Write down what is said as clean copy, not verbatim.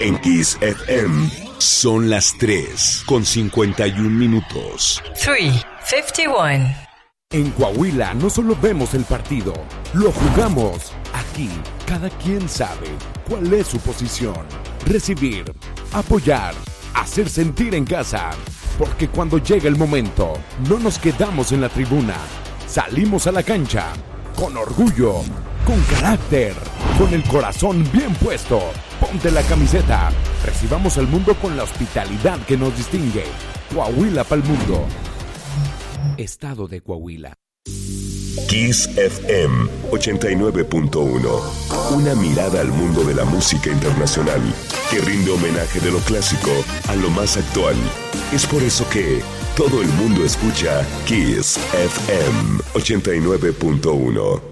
En Kiss FM son las 3:51. 3:51. En Coahuila no solo vemos el partido, lo jugamos. Aquí, cada quien sabe cuál es su posición. Recibir, apoyar, hacer sentir en casa. Porque cuando llega el momento, no nos quedamos en la tribuna. Salimos a la cancha, con orgullo, con carácter, con el corazón bien puesto. Ponte la camiseta. Recibamos al mundo con la hospitalidad que nos distingue. Coahuila pa'l mundo. Estado de Coahuila. Kiss FM 89.1. Una mirada al mundo de la música internacional que rinde homenaje de lo clásico a lo más actual. Es por eso que todo el mundo escucha Kiss FM 89.1.